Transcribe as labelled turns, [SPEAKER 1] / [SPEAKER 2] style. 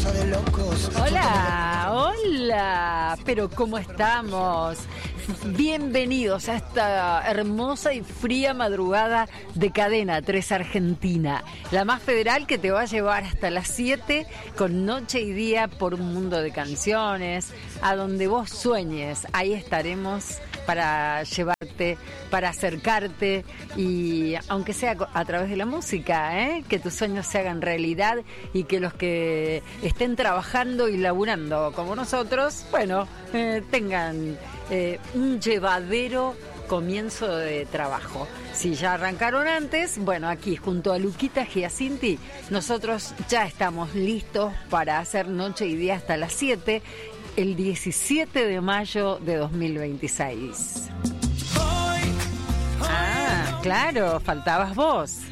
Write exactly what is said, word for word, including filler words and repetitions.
[SPEAKER 1] cosa de locos.
[SPEAKER 2] Hola, hola, pero ¿cómo estamos? Bienvenidos a esta hermosa y fría madrugada de Cadena tres Argentina, la más federal que te va a llevar hasta las siete con noche y día por un mundo de canciones, a donde vos sueñes, ahí estaremos para llevarte, para acercarte y aunque sea a través de la música, ¿eh? Que tus sueños se hagan realidad y que los que estén trabajando y laburando como nosotros, bueno, eh, tengan eh, un llevadero comienzo de trabajo. Si ya arrancaron antes, bueno, aquí junto a Luquita Giacinti, nosotros ya estamos listos para hacer noche y día hasta las siete, el diecisiete de mayo de dos mil veintiséis. Ah, claro, faltabas vos.